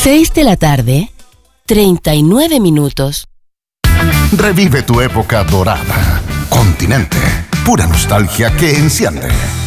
6:39 Revive tu época dorada. Continente, pura nostalgia que enciende.